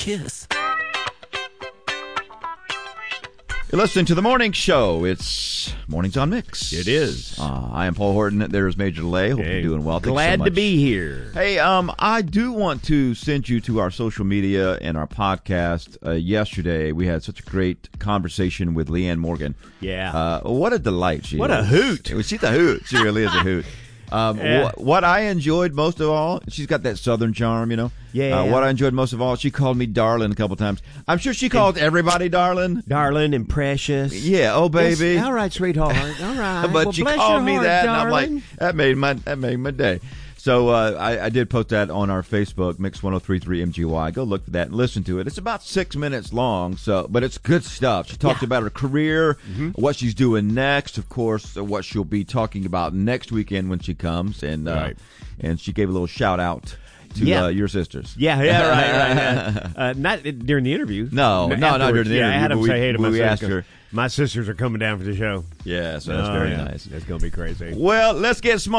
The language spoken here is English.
kiss. You're listening to The Morning Show. It's Mornings on Mix. It is. I am Paul Horton. There's Major DeLay. Hope you're doing well. Glad to be here. Hey, I do want to send you to our social media and our podcast. Yesterday, we had such a great conversation with Leanne Morgan. Yeah. What a delight she is. What a hoot. She's a hoot. She really is a hoot. Yeah. What I enjoyed most of all, she's got that southern charm, you know. Yeah. What I enjoyed most of all, she called me darling a couple times. I'm sure she called everybody darling. Darling and precious. Yeah, oh baby. Yes, all right, sweetheart. All right. But well, she bless called your me heart, that, darling. and I'm like, that made my day. So I did post that on our Facebook, Mix 1033 MGY. Go look for that and listen to it. It's about 6 minutes long, but it's good stuff. She talked about her career, what she's doing next, of course, what she'll be talking about next weekend when she comes, and she gave a little shout out to your sisters. Yeah, right. Not during the interview. No, not during the interview. I had them say hey to my we sisters. asked her. My sisters are coming down for the show. Yeah, so that's very nice. That's going to be crazy. Well, let's get smart.